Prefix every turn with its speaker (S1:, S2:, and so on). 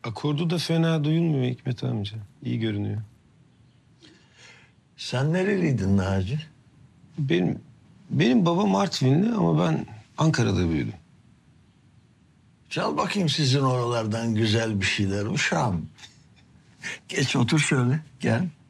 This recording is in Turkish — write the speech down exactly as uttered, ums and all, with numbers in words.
S1: Akordu da fena duyulmuyor Hikmet amca. İyi görünüyor.
S2: Sen nereliydin Naci?
S1: Benim benim babam Artvinli ama ben Ankara'da büyüdüm.
S2: Çal bakayım sizin oralardan güzel bir şeyler uşağım. Geç otur şöyle, gel.